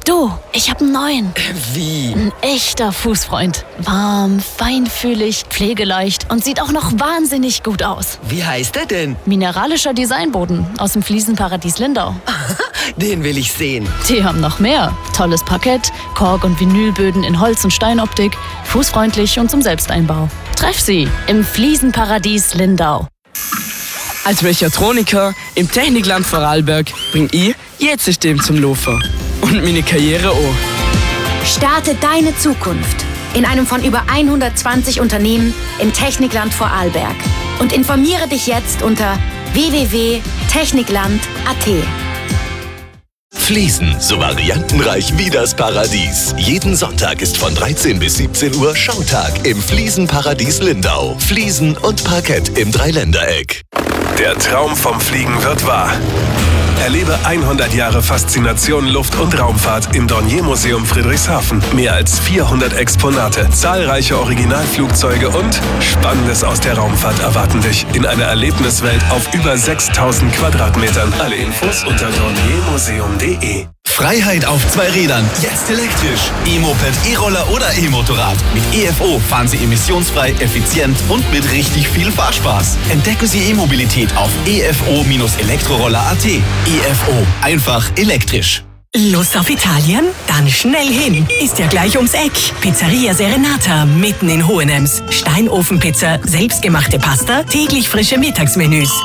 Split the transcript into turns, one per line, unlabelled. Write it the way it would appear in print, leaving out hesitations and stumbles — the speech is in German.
Du, ich hab einen neuen.
Wie?
Ein echter Fußfreund. Warm, feinfühlig, pflegeleicht und sieht auch noch wahnsinnig gut aus.
Wie heißt er denn?
Mineralischer Designboden aus dem Fliesenparadies Lindau.
Den will ich sehen.
Die haben noch mehr. Tolles Parkett, Kork- und Vinylböden in Holz- und Steinoptik, fußfreundlich und zum Selbsteinbau. Treff sie im Fliesenparadies Lindau.
Als Mechatroniker im Technikland Vorarlberg bring ich jedes System zum Laufen. Und meine Karriere auch.
Starte deine Zukunft in einem von über 120 Unternehmen im Technikland Vorarlberg. Und informiere dich jetzt unter www.technikland.at.
Fliesen, so variantenreich wie das Paradies. Jeden Sonntag ist von 13 bis 17 Uhr Schautag im Fliesenparadies Lindau. Fliesen und Parkett im Dreiländereck.
Der Traum vom Fliegen wird wahr. Erlebe 100 Jahre Faszination Luft- und Raumfahrt im Dornier-Museum Friedrichshafen. Mehr als 400 Exponate, zahlreiche Originalflugzeuge und Spannendes aus der Raumfahrt erwarten dich in einer Erlebniswelt auf über 6000 Quadratmetern. Alle Infos unter dorniermuseum.de.
Freiheit auf 2 Rädern, jetzt elektrisch. E-Moped, E-Roller oder E-Motorrad. Mit EFO fahren Sie emissionsfrei, effizient und mit richtig viel Fahrspaß. Entdecken Sie E-Mobilität auf efo-elektroroller.at. EFO, einfach elektrisch.
Lust auf Italien? Dann schnell hin. Ist ja gleich ums Eck. Pizzeria Serenata, mitten in Hohenems. Steinofenpizza, selbstgemachte Pasta, täglich frische Mittagsmenüs.